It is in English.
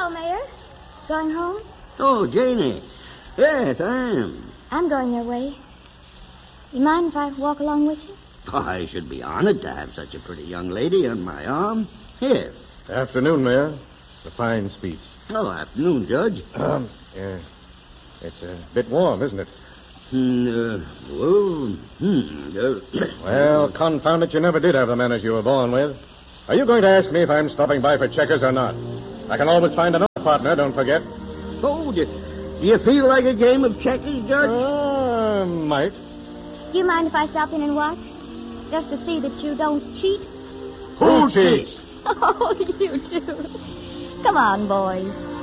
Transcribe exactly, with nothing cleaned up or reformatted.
Hello, Mayor. Going home? Oh, Janie. Yes, I am. I'm going your way. You mind if I walk along with you? Oh, I should be honored to have such a pretty young lady on my arm. Here. Afternoon, Mayor. It's a fine speech. Oh, afternoon, Judge. Um, yeah. It's a bit warm, isn't it? Hmm, uh, well, hmm. Uh, Well, confound it, you never did have the manners you were born with. Are you going to ask me if I'm stopping by for checkers or not? I can always find another partner, don't forget. Oh, do, do you feel like a game of checkers, Judge? Uh, might. Do you mind if I stop in and watch? Just to see that you don't cheat? Who cheats? Oh, you do. Come on, boys.